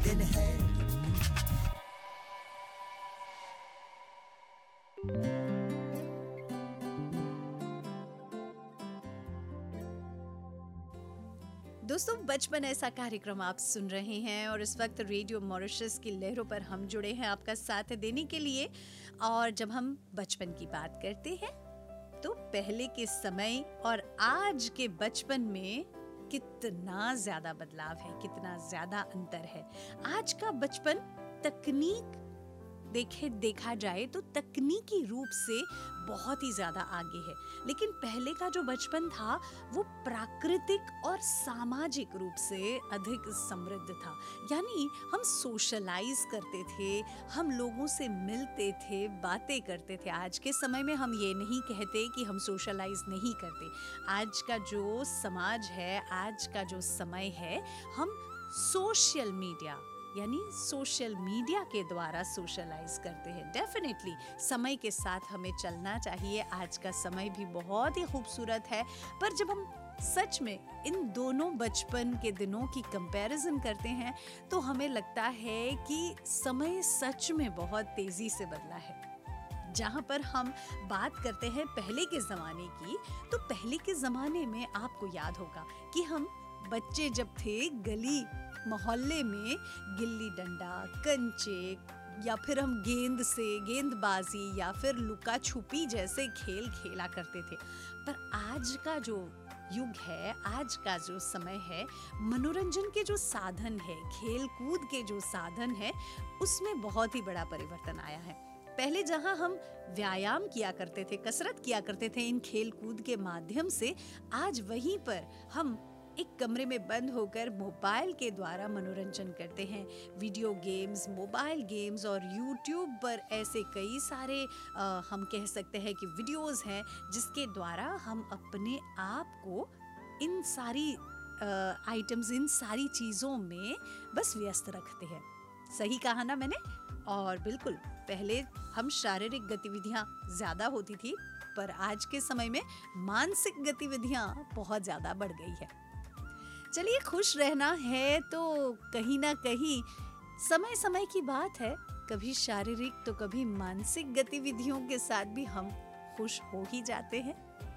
दिन है। दोस्तों, बचपन ऐसा कार्यक्रम आप सुन रहे हैं और इस वक्त रेडियो मॉरिशस की लहरों पर हम जुड़े हैं आपका साथ देने के लिए। और जब हम बचपन की बात करते हैं तो पहले के समय और आज के बचपन में कितना ज्यादा बदलाव है, कितना ज्यादा अंतर है। आज का बचपन तकनीक देखा जाए तो तकनीकी रूप से बहुत ही ज्यादा आगे है, लेकिन पहले का जो बचपन था वो प्राकृतिक और सामाजिक रूप से अधिक समृद्ध था। यानी हम सोशलाइज करते थे, हम लोगों से मिलते थे, बातें करते थे। आज के समय में हम ये नहीं कहते कि हम सोशलाइज नहीं करते। आज का जो समाज है, आज का जो समय है, हम सोशल मीडिया यानी सोशल मीडिया के द्वारा सोशलाइज करते हैं। डेफिनेटली समय के साथ हमें चलना चाहिए। आज का समय भी बहुत ही खूबसूरत है, पर जब हम सच में इन दोनों बचपन के दिनों की कंपैरिजन करते हैं तो हमें लगता है कि समय सच में बहुत तेजी से बदला है। जहाँ पर हम बात करते हैं पहले के ज़माने की, तो पहले के ज़माने में आपको याद होगा कि हम बच्चे जब थे, गली मोहल्ले में गिल्ली डंडा, कंचे या फिर हम गेंदबाजी या फिर लुका छुपी जैसे खेल खेला करते थे। पर आज का जो युग है, आज का जो समय है, मनोरंजन के जो साधन है, खेल कूद के जो साधन है, उसमें बहुत ही बड़ा परिवर्तन आया है। पहले जहां हम व्यायाम किया करते थे, कसरत किया करते थे इन खेल कूद के माध्यम से, आज वहीं पर हम एक कमरे में बंद होकर मोबाइल के द्वारा मनोरंजन करते हैं। वीडियो गेम्स, मोबाइल गेम्स और यूट्यूब पर ऐसे कई सारे हम कह सकते हैं कि वीडियोस हैं जिसके द्वारा हम अपने आप को इन सारी आइटम्स, इन सारी चीज़ों में बस व्यस्त रखते हैं। सही कहा ना मैंने? और बिल्कुल, पहले हम शारीरिक गतिविधियाँ ज़्यादा होती थी, पर आज के समय में मानसिक गतिविधियाँ बहुत ज़्यादा बढ़ गई है। चलिए, खुश रहना है तो कहीं ना कहीं समय समय की बात है, कभी शारीरिक तो कभी मानसिक गतिविधियों के साथ भी हम खुश हो ही जाते हैं।